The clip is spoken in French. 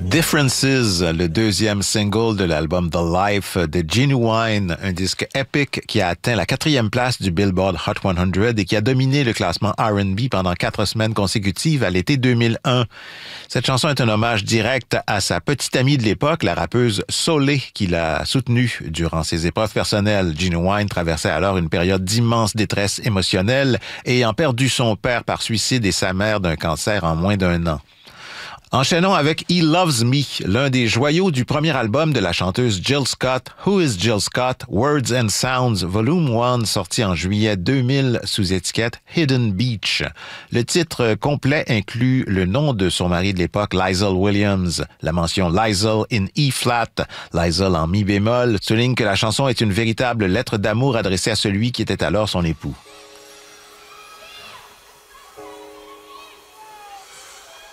Differences, le deuxième single de l'album The Life de Genuine, un disque épique qui a atteint la 4e place du Billboard Hot 100 et qui a dominé le classement R&B pendant 4 semaines consécutives à l'été 2001. Cette chanson est un hommage direct à sa petite amie de l'époque, la rappeuse Soleil, qui l'a soutenue durant ses épreuves personnelles. Genuine traversait alors une période d'immense détresse émotionnelle, ayant perdu son père par suicide et sa mère d'un cancer en moins d'1 an. Enchaînons avec He Loves Me, l'un des joyaux du premier album de la chanteuse Jill Scott, Who is Jill Scott? Words and Sounds, Volume 1, sorti en juillet 2000 sous étiquette Hidden Beach. Le titre complet inclut le nom de son mari de l'époque, Liesl Williams. La mention Liesl in E-flat, Liesl en mi bémol, souligne que la chanson est une véritable lettre d'amour adressée à celui qui était alors son époux.